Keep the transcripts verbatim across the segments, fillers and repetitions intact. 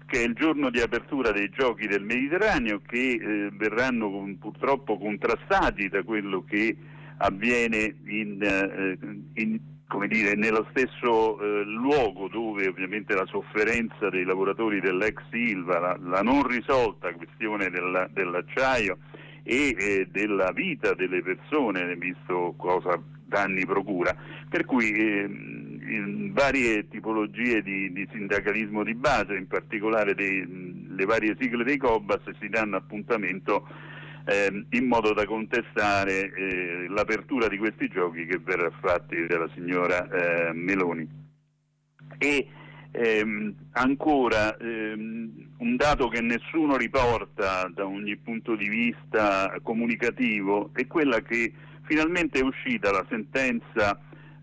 che è il giorno di apertura dei Giochi del Mediterraneo, che eh, verranno con, purtroppo contrastati da quello che avviene in, eh, in, come dire, nello stesso eh, luogo dove ovviamente la sofferenza dei lavoratori dell'ex Ilva, la, la non risolta questione della, dell'acciaio e eh, della vita delle persone, visto cosa danni procura, per cui eh, in varie tipologie di, di sindacalismo di base, in particolare dei, le varie sigle dei Cobas, si danno appuntamento eh, in modo da contestare eh, l'apertura di questi giochi che verrà fatti dalla signora eh, Meloni. E ehm, ancora ehm, un dato che nessuno riporta da ogni punto di vista comunicativo è quella che finalmente è uscita la sentenza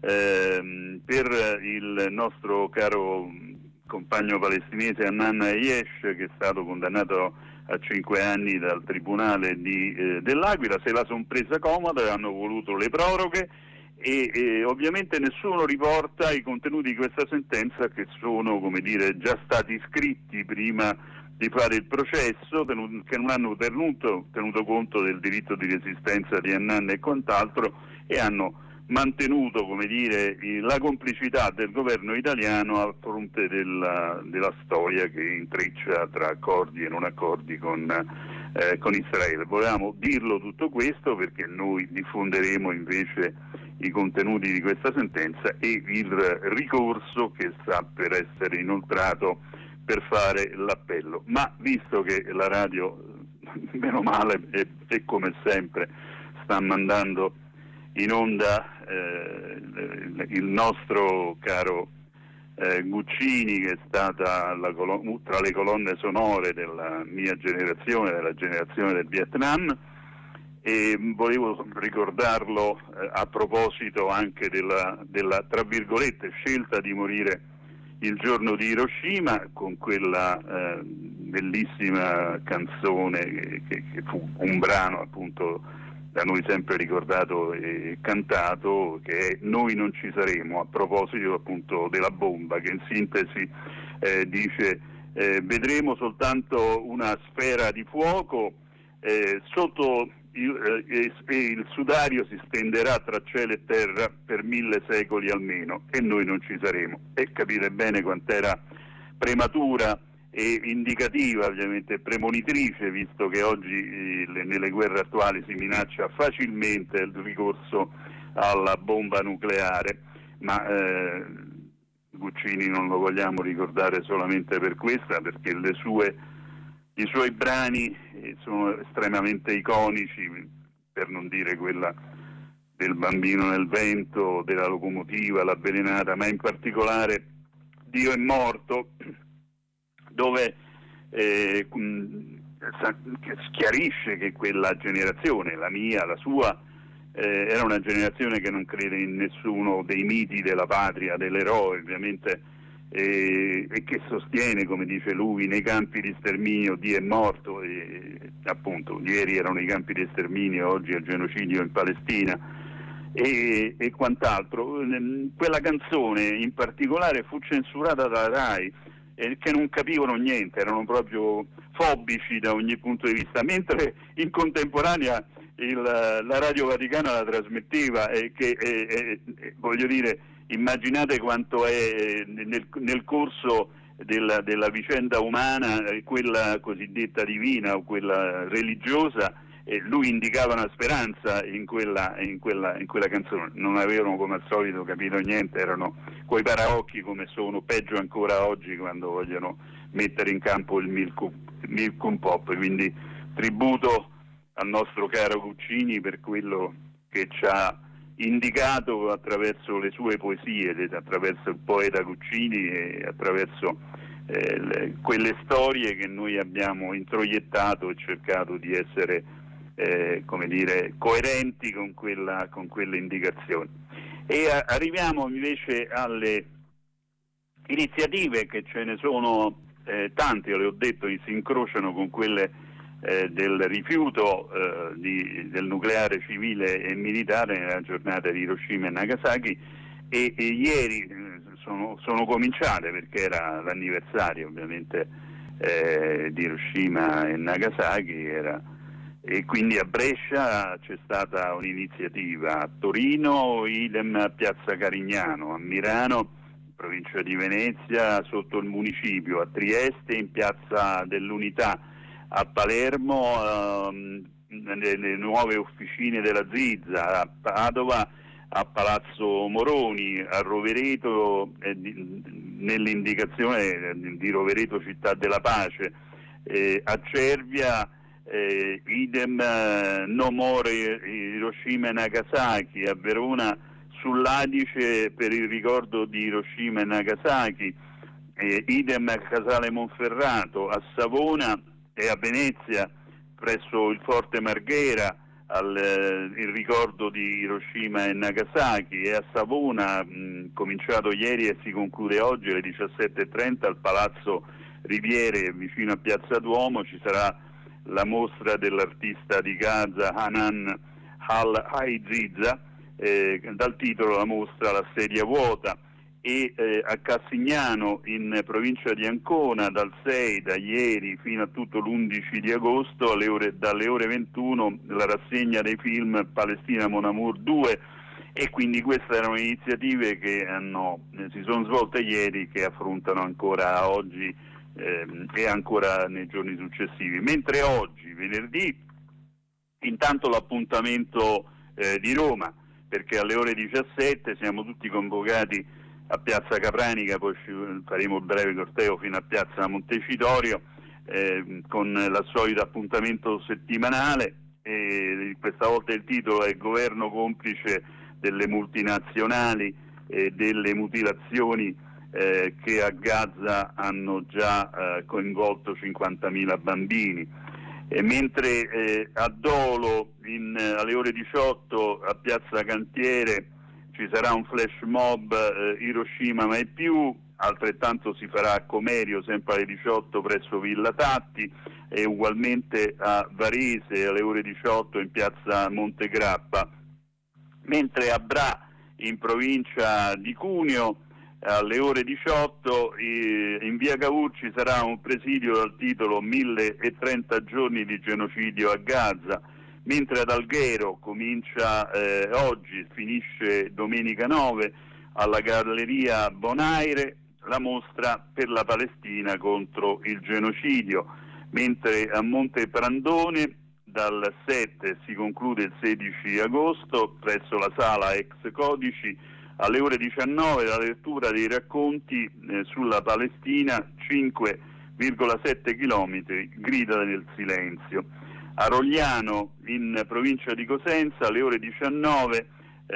ehm, per il nostro caro compagno palestinese Hanan Ayesh, che è stato condannato a cinque anni dal Tribunale di, eh, dell'Aquila. Se la son presa comoda, hanno voluto le proroghe e, e ovviamente nessuno riporta i contenuti di questa sentenza, che sono, come dire, già stati scritti prima di fare il processo, tenuto, che non hanno tenuto, tenuto conto del diritto di resistenza di Hanan e quant'altro, e hanno mantenuto, come dire, la complicità del governo italiano a fronte della, della storia che intreccia tra accordi e non accordi con, eh, con Israele. Volevamo dirlo tutto questo perché noi diffonderemo invece i contenuti di questa sentenza e il ricorso che sta per essere inoltrato per fare l'appello. Ma visto che la radio, meno male e, e come sempre, sta mandando in onda eh, il nostro caro eh, Guccini, che è stata la colon- tra le colonne sonore della mia generazione, della generazione del Vietnam, e volevo ricordarlo eh, a proposito anche della, della, tra virgolette, scelta di morire il giorno di Hiroshima, con quella eh, bellissima canzone che, che, che fu un brano appunto da noi sempre ricordato e cantato, che è Noi non ci saremo, a proposito appunto della bomba, che in sintesi eh, dice eh, vedremo soltanto una sfera di fuoco, eh, sotto il, eh, e il sudario si stenderà tra cielo e terra per mille secoli almeno, e noi non ci saremo. E capite bene quant'era prematura e indicativa, ovviamente premonitrice, visto che oggi eh, le, nelle guerre attuali si minaccia facilmente il ricorso alla bomba nucleare, ma eh, Guccini non lo vogliamo ricordare solamente per questa, perché le sue, i suoi brani eh, sono estremamente iconici, per non dire quella del bambino nel vento, della locomotiva, l'avvelenata, ma in particolare Dio è morto, dove eh, chiarisce che quella generazione, la mia, la sua, eh, era una generazione che non crede in nessuno dei miti della patria, dell'eroe ovviamente, eh, e che sostiene, come dice lui, nei campi di sterminio Dio è morto, e appunto ieri erano i campi di sterminio, oggi è il genocidio in Palestina e, e quant'altro. Quella canzone in particolare fu censurata dalla RAI, eh, che non capivano niente, erano proprio fobici da ogni punto di vista, mentre in contemporanea il, la Radio Vaticana la trasmetteva, e che eh, eh, voglio dire, immaginate quanto è nel, nel corso della, della vicenda umana, eh, quella cosiddetta divina o quella religiosa, eh, lui indicava una speranza in quella, in, quella, in quella canzone. Non avevano come al solito capito niente, erano coi paraocchi, come sono, peggio ancora oggi quando vogliono mettere in campo il Milk Pop. Quindi tributo al nostro caro Guccini per quello che ci ha indicato attraverso le sue poesie, attraverso il poeta Guccini e attraverso eh, le, quelle storie che noi abbiamo introiettato e cercato di essere eh, come dire, coerenti con quella, con quelle indicazioni. E a, arriviamo invece alle iniziative, che ce ne sono eh, tante, io le ho detto, si incrociano con quelle Eh, del rifiuto eh, di, del nucleare civile e militare nella giornata di Hiroshima e Nagasaki, e, e ieri eh, sono, sono cominciate, perché era l'anniversario ovviamente eh, di Hiroshima e Nagasaki era, e quindi a Brescia c'è stata un'iniziativa, a Torino idem a Piazza Carignano, a Milano, provincia di Venezia, sotto il municipio, a Trieste in Piazza dell'Unità, a Palermo ehm, nelle nuove officine della Zizza, a Padova a Palazzo Moroni, a Rovereto eh, nell'indicazione di Rovereto Città della Pace, eh, a Cervia eh, idem eh, No More Hiroshima e Nagasaki, a Verona sull'Adice per il ricordo di Hiroshima e Nagasaki, eh, idem a Casale Monferrato, a Savona e a Venezia presso il Forte Marghera al eh, il ricordo di Hiroshima e Nagasaki, e a Savona mh, cominciato ieri e si conclude oggi alle diciassette e trenta al Palazzo Riviere vicino a Piazza Duomo ci sarà la mostra dell'artista di Gaza Hanan Al-Haiziza, eh, dal titolo la mostra La sedia vuota, e eh, a Cassignano in provincia di Ancona dal sei, da ieri fino a tutto l'undici di agosto alle ore, dalle ore ventuno la rassegna dei film Palestina Mon Amour due, e quindi queste erano iniziative che hanno, eh, si sono svolte ieri, che affrontano ancora oggi eh, e ancora nei giorni successivi, mentre oggi venerdì intanto l'appuntamento eh, di Roma, perché alle ore diciassette siamo tutti convocati a Piazza Capranica, poi faremo il breve corteo fino a Piazza Montecitorio eh, con il solito appuntamento settimanale, e questa volta il titolo è Governo complice delle multinazionali e delle mutilazioni eh, che a Gaza hanno già eh, coinvolto cinquantamila bambini. E mentre eh, a Dolo in, alle ore diciotto a Piazza Cantiere ci sarà un flash mob eh, Hiroshima mai più, altrettanto si farà a Comerio sempre alle diciotto presso Villa Tatti, e ugualmente a Varese alle ore diciotto in Piazza Montegrappa, mentre a Bra in provincia di Cuneo alle ore diciotto eh, in via Cavour ci sarà un presidio dal titolo mille e trenta giorni di genocidio a Gaza, mentre ad Alghero comincia eh, oggi, finisce domenica nove, alla Galleria Bonaire la mostra per la Palestina contro il genocidio, mentre a Monte Prandone dal sette si conclude il sedici agosto presso la sala Ex Codici alle ore diciannove la lettura dei racconti eh, sulla Palestina, cinque virgola sette chilometri, grida del silenzio. A Rogliano in provincia di Cosenza alle ore diciannove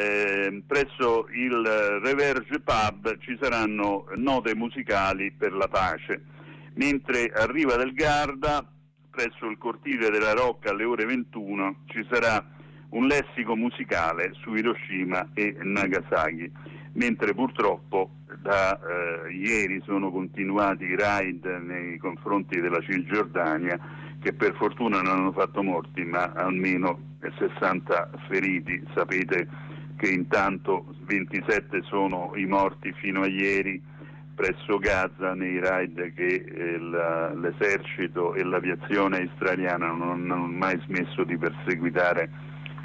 eh, presso il Reverge Pub ci saranno note musicali per la pace, mentre a Riva del Garda presso il Cortile della Rocca alle ore ventuno ci sarà un lessico musicale su Hiroshima e Nagasaki, mentre purtroppo da eh, ieri sono continuati i raid nei confronti della Cisgiordania, che per fortuna non hanno fatto morti ma almeno sessanta feriti. Sapete che intanto ventisette sono i morti fino a ieri presso Gaza nei raid che eh, la, l'esercito e l'aviazione israeliana non hanno mai smesso di perseguitare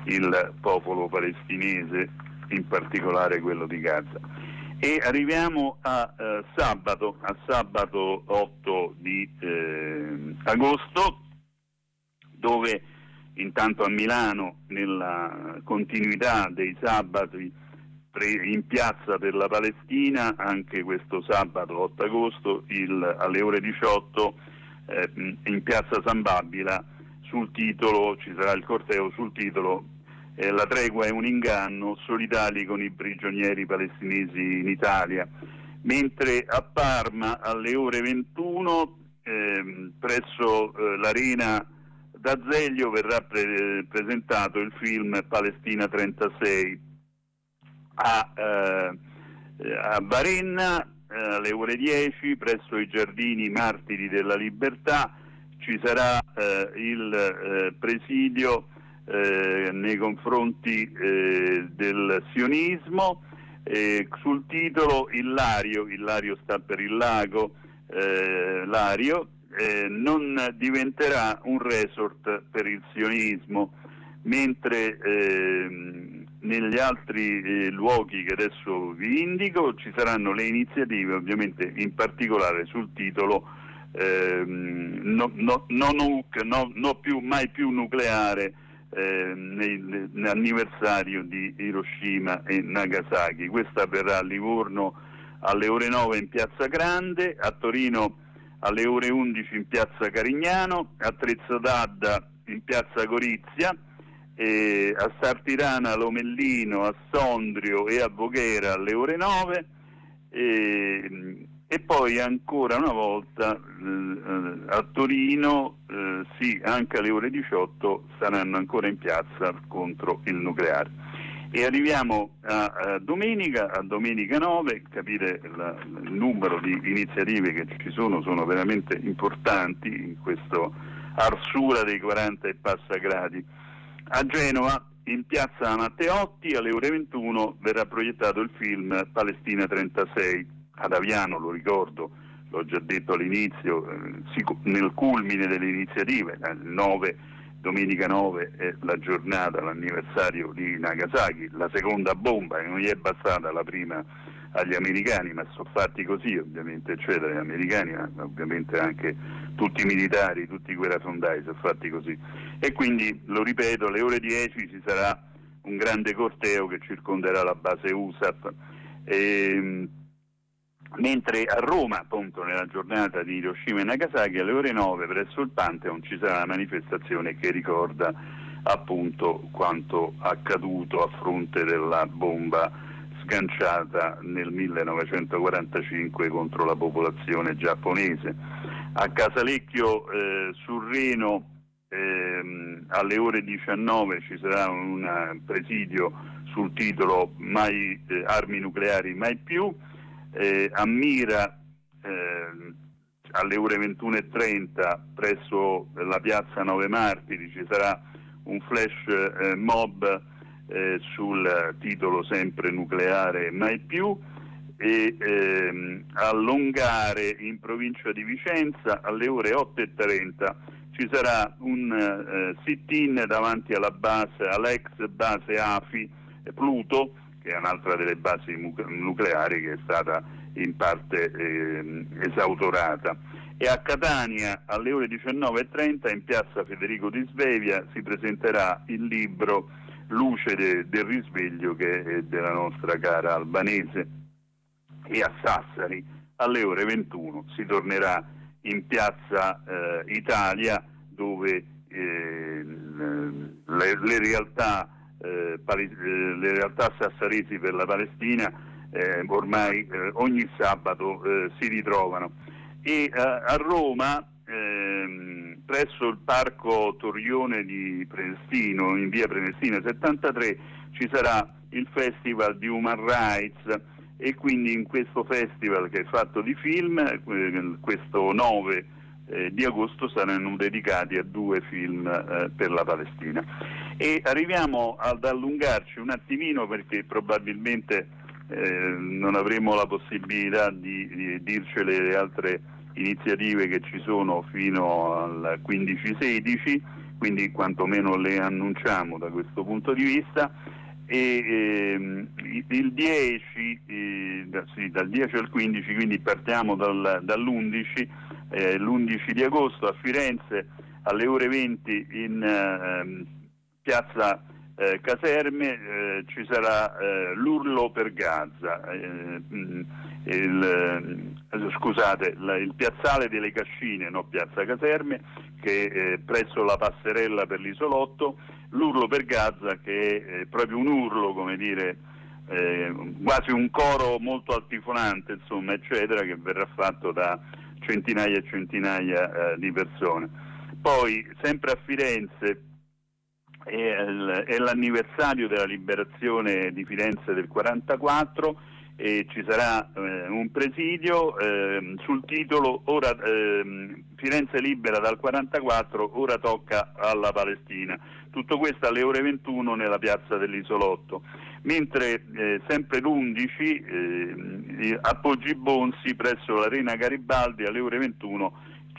il popolo palestinese, in particolare quello di Gaza. E arriviamo a eh, sabato, a sabato otto di eh, agosto, dove intanto a Milano, nella continuità dei sabati in piazza per la Palestina, anche questo sabato otto agosto il, alle ore diciotto eh, in piazza San Babila sul titolo, ci sarà il corteo sul titolo eh, La tregua è un inganno, solidali con i prigionieri palestinesi in Italia, mentre a Parma alle ore ventuno eh, presso eh, l'Arena d'Azeglio verrà pre- presentato il film Palestina trentasei. A, eh, a Varenna eh, alle ore dieci presso i Giardini Martiri della Libertà ci sarà eh, il eh, presidio eh, nei confronti eh, del sionismo eh, sul titolo Il Lario, il Lario sta per il lago, eh, Lario, eh, non diventerà un resort per il sionismo, mentre eh, negli altri eh, luoghi che adesso vi indico ci saranno le iniziative, ovviamente in particolare sul titolo eh, no, no, no, nuc, no, no più, mai più nucleare, eh, nell'anniversario di Hiroshima e Nagasaki. Questa avverrà a Livorno alle ore nove in Piazza Grande, a Torino alle ore undici in Piazza Carignano, a Trezzo d'Adda in Piazza Gorizia, eh, a Sartirana, Lomellino, a Sondrio e a Voghera alle ore nove, eh, e poi ancora una volta eh, a Torino, eh, sì, anche alle ore diciotto saranno ancora in piazza contro il nucleare. E arriviamo a, a domenica, a domenica nove, capire la, il numero di iniziative che ci sono, sono veramente importanti in questo arsura dei quaranta e passa gradi. A Genova, in piazza Matteotti, alle ore ventuno verrà proiettato il film Palestina trentasei. Ad Aviano, lo ricordo, l'ho già detto all'inizio, eh, nel culmine delle iniziative, il nove, domenica nove è la giornata, l'anniversario di Nagasaki, la seconda bomba, e non gli è bastata la prima agli americani, ma sono fatti così ovviamente, eccetera, gli americani, ma ovviamente anche tutti i militari, tutti i guerrafondai sono fatti così. E quindi, lo ripeto, alle ore dieci ci sarà un grande corteo che circonderà la base U S A F. E, mentre a Roma, appunto, nella giornata di Hiroshima e Nagasaki, alle ore nove presso il Pantheon ci sarà una manifestazione che ricorda appunto quanto accaduto a fronte della bomba sganciata nel millenovecentoquarantacinque contro la popolazione giapponese. A Casalecchio eh, sul Reno ehm, alle ore diciannove ci sarà un presidio sul titolo Mai eh, armi nucleari mai più. Eh, a Mira eh, alle ore ventuno e trenta presso la piazza Nove Martiri ci sarà un flash eh, mob eh, sul titolo sempre nucleare mai più. E ehm, a Longare, in provincia di Vicenza, alle ore otto e trenta ci sarà un eh, sit-in davanti alla base, all'ex base A F I Pluto, che è un'altra delle basi nucleari che è stata in parte eh, esautorata. E a Catania alle ore diciannove e trenta in piazza Federico di Svevia si presenterà il libro Luce de, del risveglio, che è della nostra cara Albanese. E a Sassari alle ore ventuno si tornerà in piazza eh, Italia, dove eh, le, le realtà Eh, le realtà sassaresi per la Palestina eh, ormai eh, ogni sabato eh, si ritrovano. E eh, a Roma ehm, presso il parco Torrione di Prenestino, in via Prenestina settantatré, ci sarà il Festival di Human Rights, e quindi in questo festival, che è fatto di film, eh, questo nove eh, di agosto saranno dedicati a due film eh, per la Palestina. E arriviamo ad allungarci un attimino, perché probabilmente eh, non avremo la possibilità di, di dircele le altre iniziative che ci sono fino al quindici sedici, quindi quantomeno le annunciamo da questo punto di vista. E ehm, il dieci, eh, da, sì, dal dieci al quindici, quindi partiamo dal, dall'undici, eh, l'undici di agosto a Firenze alle ore venti in eh, piazza eh, Caserme eh, ci sarà eh, l'urlo per Gaza, eh, il, eh, scusate, la, il piazzale delle Cascine, no, piazza Caserme, che è presso la passerella per l'Isolotto, l'urlo per Gaza, che è proprio un urlo, come dire, eh, quasi un coro molto altifonante, insomma, eccetera, che verrà fatto da centinaia e centinaia eh, di persone. Poi, sempre a Firenze, è, è l'anniversario della liberazione di Firenze del quarantaquattro, e ci sarà eh, un presidio eh, sul titolo ora, eh, Firenze libera dal quarantaquattro, ora tocca alla Palestina. Tutto questo alle ore ventuno nella piazza dell'Isolotto. Mentre eh, sempre l'undici eh, a Poggi Bonsi presso l'Arena Garibaldi alle ore ventuno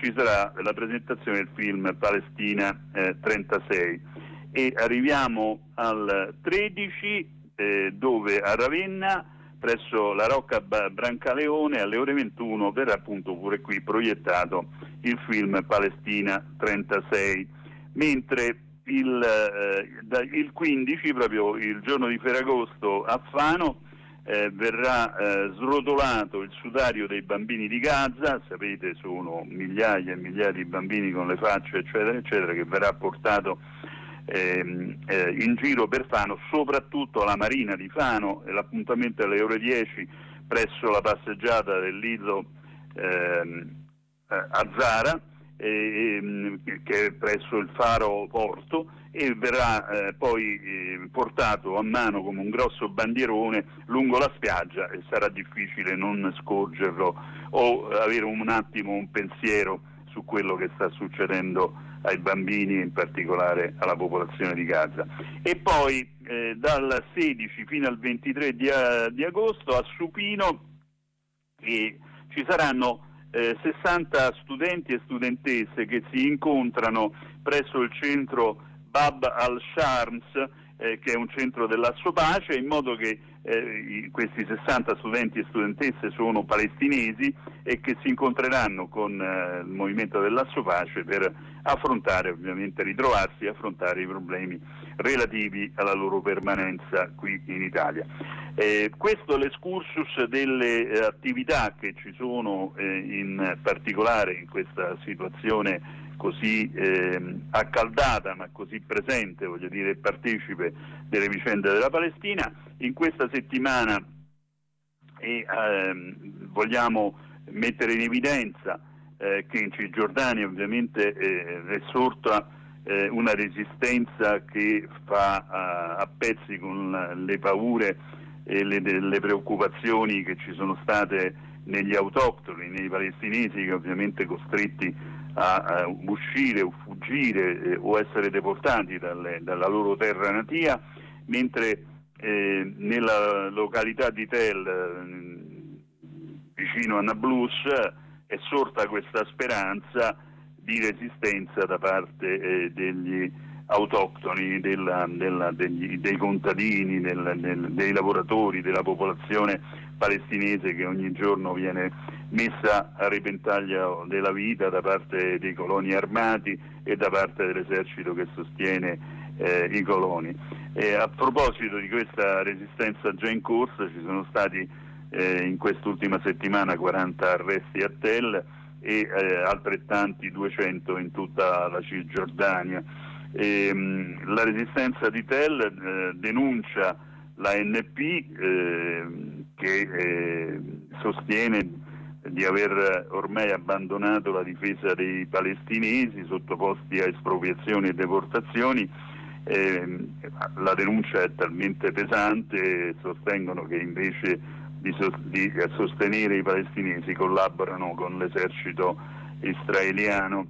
ci sarà la presentazione del film Palestina eh, trentasei, e arriviamo al tredici eh, dove a Ravenna presso la Rocca Brancaleone alle ore ventuno verrà appunto pure qui proiettato il film Palestina trentasei, mentre il, eh, il quindici, proprio il giorno di Ferragosto, a Fano eh, verrà eh, srotolato il sudario dei bambini di Gaza. Sapete, sono migliaia e migliaia di bambini con le facce eccetera eccetera, che verrà portato eh, eh, in giro per Fano, soprattutto alla Marina di Fano. L'appuntamento è alle ore dieci presso la passeggiata del Lido eh, a Zara, eh, che è presso il Faro Porto, e verrà eh, poi eh, portato a mano come un grosso bandierone lungo la spiaggia, e sarà difficile non scorgerlo o avere un attimo un pensiero su quello che sta succedendo ai bambini, in particolare alla popolazione di Gaza. E poi eh, dal sedici fino al ventitré di, di agosto a Supino eh, ci saranno eh, sessanta studenti e studentesse che si incontrano presso il centro Bab al-Shams, eh, che è un centro dell'Asso Pace, in modo che eh, questi sessanta studenti e studentesse sono palestinesi e che si incontreranno con eh, il movimento dell'Asso Pace per affrontare, ovviamente ritrovarsi e affrontare i problemi relativi alla loro permanenza qui in Italia. Eh, questo è l'escursus delle eh, attività che ci sono eh, in particolare in questa situazione così eh, accaldata ma così presente, voglio dire, partecipe delle vicende della Palestina. In questa settimana e, ehm, vogliamo mettere in evidenza eh, che in Cisgiordania ovviamente eh, è sorta eh, una resistenza che fa a, a pezzi con le paure e le, le preoccupazioni che ci sono state negli autoctoni, nei palestinesi, che ovviamente costretti a, a uscire o fuggire eh, o essere deportati dalle, dalla loro terra natia, mentre eh, nella località di Tel, eh, vicino a Nablus, è sorta questa speranza di resistenza da parte eh, degli autoctoni, della, della, degli, dei contadini, del, del, dei lavoratori, della popolazione palestinese, che ogni giorno viene messa a repentaglio della vita da parte dei coloni armati e da parte dell'esercito che sostiene eh, i coloni. E a proposito di questa resistenza già in corsa, ci sono stati eh, in quest'ultima settimana quaranta arresti a Tel e eh, altrettanti duecento in tutta la Cisgiordania. E, mh, la resistenza di Tel eh, denuncia la N P eh, che eh, sostiene di aver ormai abbandonato la difesa dei palestinesi sottoposti a espropriazioni e deportazioni. Eh, la denuncia è talmente pesante, sostengono che invece di, so- di sostenere i palestinesi collaborano con l'esercito israeliano,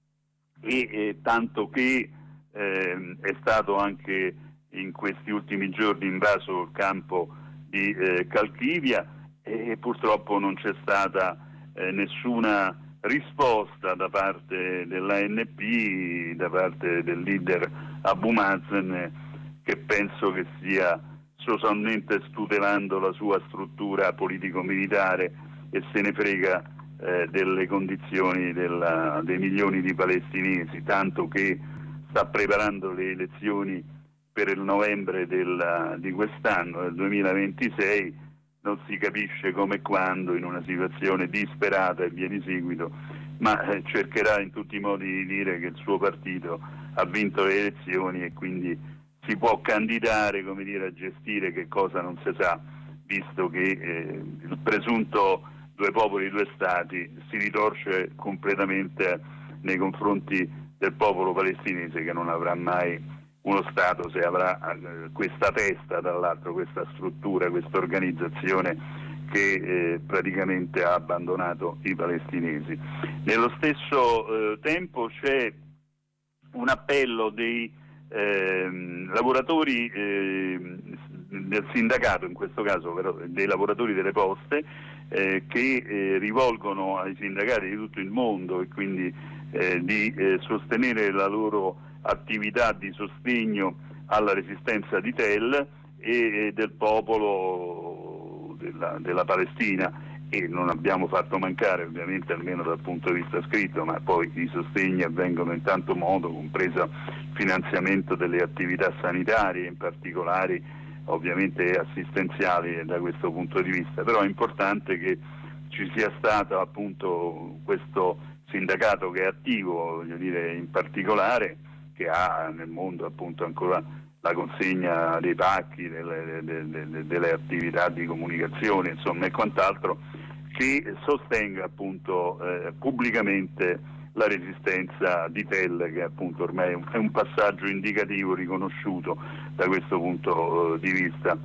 e eh, tanto che eh, è stato anche in questi ultimi giorni invaso il campo di eh, Calchivia, e purtroppo non c'è stata eh, nessuna risposta da parte dell'A N P, da parte del leader Abu Mazen, che penso che stia sostanzialmente tutelando la sua struttura politico-militare e se ne frega eh, delle condizioni della, dei milioni di palestinesi, tanto che sta preparando le elezioni per il novembre del, di quest'anno, del duemilaventisei. Non si capisce come e quando, in una situazione disperata e via di seguito, ma eh, cercherà in tutti i modi di dire che il suo partito ha vinto le elezioni e quindi si può candidare, come dire, a gestire che cosa non si sa, visto che eh, il presunto due popoli, due stati si ritorce completamente nei confronti del popolo palestinese, che non avrà mai uno Stato se avrà eh, questa testa, dall'altro questa struttura, questa organizzazione che eh, praticamente ha abbandonato i palestinesi. Nello stesso eh, tempo c'è un appello dei eh, lavoratori eh, del sindacato, in questo caso però dei lavoratori delle poste, eh, che eh, rivolgono ai sindacati di tutto il mondo e quindi eh, di eh, sostenere la loro attività di sostegno alla resistenza di Tell e, e del popolo della, della Palestina. E non abbiamo fatto mancare, ovviamente, almeno dal punto di vista scritto, ma poi i sostegni avvengono in tanto modo, compreso il finanziamento delle attività sanitarie, in particolare ovviamente assistenziali da questo punto di vista. Però è importante che ci sia stato appunto questo sindacato che è attivo, voglio dire, in particolare, che ha nel mondo appunto ancora la consegna dei pacchi, delle, delle, delle, delle attività di comunicazione, insomma, e quant'altro, che sostenga appunto eh, pubblicamente la resistenza di Tell, che appunto ormai è un passaggio indicativo riconosciuto da questo punto eh, di vista.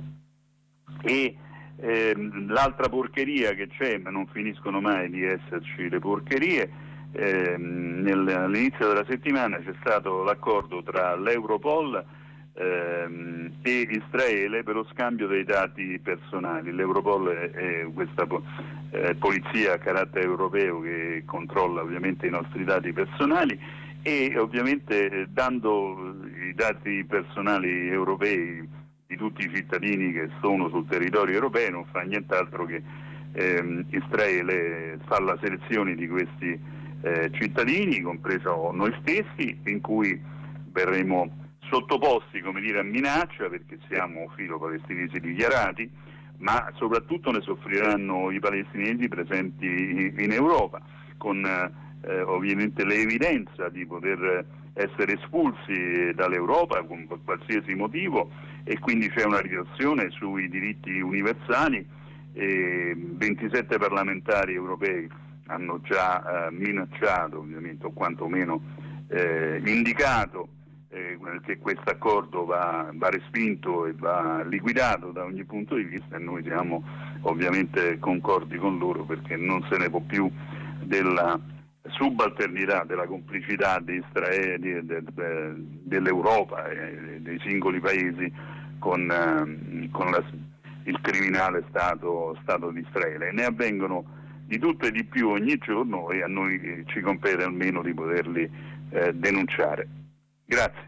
E ehm, l'altra porcheria che c'è, ma non finiscono mai di esserci le porcherie, ehm, nel, all'inizio della settimana c'è stato l'accordo tra l'Europol ehm, e Israele per lo scambio dei dati personali. L'Europol è, è questa eh, polizia a carattere europeo che controlla ovviamente i nostri dati personali e ovviamente eh, dando i dati personali europei di tutti i cittadini che sono sul territorio europeo non fa nient'altro che ehm, Israele fa la selezione di questi eh, cittadini, compreso noi stessi, in cui verremo sottoposti, come dire, a minaccia, perché siamo filo-palestinesi dichiarati, ma soprattutto ne soffriranno i palestinesi presenti in Europa, con eh, ovviamente l'evidenza di poter essere espulsi dall'Europa con qualsiasi motivo, e quindi c'è una riduzione sui diritti universali. E ventisette parlamentari europei hanno già eh, minacciato, ovviamente, o quantomeno eh, indicato eh, che questo accordo va, va respinto e va liquidato da ogni punto di vista, e noi siamo ovviamente concordi con loro, perché non se ne può più della subalternità, della complicità di Israele, de, de, de, dell'Europa e dei singoli paesi con, eh, con la, il criminale Stato, Stato di Israele. E ne avvengono di tutto e di più ogni giorno, e a noi ci compete almeno di poterli eh, denunciare. Grazie.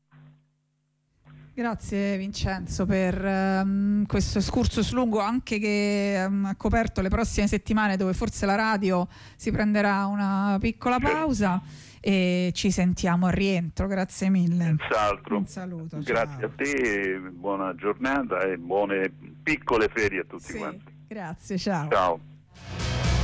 Grazie Vincenzo per um, questo excursus lungo, anche che um, ha coperto le prossime settimane, dove forse la radio si prenderà una piccola pausa. E ci sentiamo a rientro. Grazie mille. Senz'altro. Un saluto. Grazie ciao. a te, buona giornata e buone piccole ferie a tutti sì, quanti. Grazie, ciao. Ciao.